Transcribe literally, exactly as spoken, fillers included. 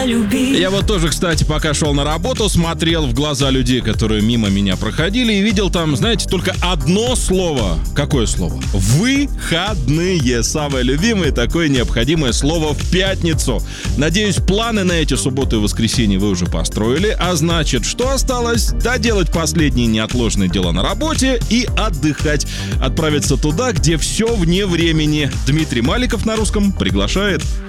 любви. Я вот тоже, кстати, пока шел на работу, смотрел в глаза людей, которые мимо меня проходили, и видел там, знаете, только одно слово. Какое слово? Выходные. Самое любимое, такое необходимое слово в пятницу. Надеюсь, планы на эти субботы и воскресенье вы уже построили, а значит, что осталось? Доделать последние неотложные дела на работе и отдыхать. Отправиться туда, где все вне времени. Дмитрий Маликов на русском приглашает.